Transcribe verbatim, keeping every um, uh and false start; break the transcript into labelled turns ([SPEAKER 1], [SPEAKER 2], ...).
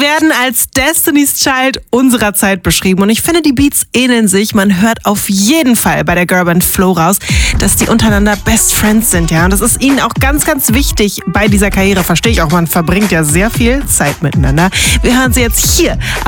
[SPEAKER 1] werden als Destiny's Child unserer Zeit beschrieben. Und ich finde, die Beats ähneln sich. Man hört auf jeden Fall bei der Girlband Flo raus, dass die untereinander Best Friends sind. Ja, und das ist ihnen auch ganz, ganz wichtig bei dieser Karriere. Verstehe ich auch, man verbringt ja sehr viel Zeit miteinander. Wir hören sie jetzt hier